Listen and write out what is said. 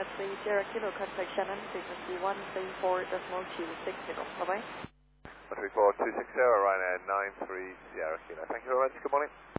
3 Sierra Kilo, contact Shannon, frequency 134.260. Bye-bye. 134.260, Ryanair 93 Sierra Kilo. Thank you very much. Good morning.